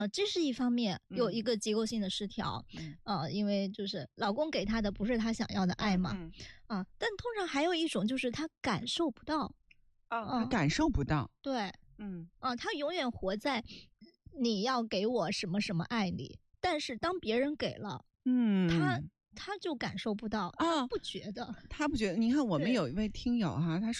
这是一方面，有一个结构性的失调，因为就是老公给她的不是她想要的爱嘛，但通常还有一种就是她感受不到， 她感受不到， 对，她永远活在你要给我什么什么爱里，但是当别人给了，她就感受不到，她不觉得， 她不觉得。你看我们有一位听友哈，她说。